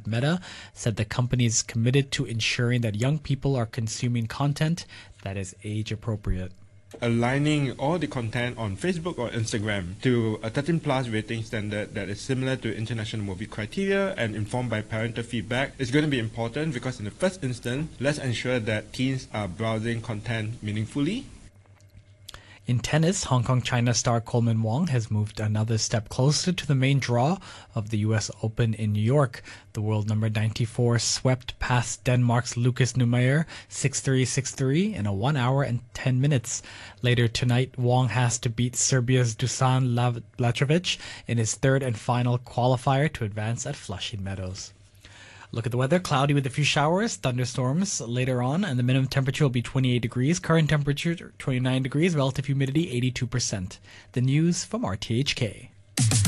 Meta said the company is committed to ensuring that young people are consuming content that is age appropriate. Aligning all the content on Facebook or Instagram to a 13 plus rating standard that is similar to international movie criteria and informed by parental feedback is going to be important, because in the first instance, let's ensure that teens are browsing content meaningfully. In tennis, Hong Kong-China star Coleman Wong has moved another step closer to the main draw of the U.S. Open in New York. The world number 94 swept past Denmark's Lucas Neumayer 6-3, 6-3 in a 1 hour and 10 minutes. Later tonight, Wong has to beat Serbia's Dusan Lajovic in his third and final qualifier to advance at Flushing Meadows. Look at the weather. Cloudy with a few showers, thunderstorms later on, and the minimum temperature will be 28 degrees. Current temperature 29 degrees, relative humidity 82%. The news from RTHK.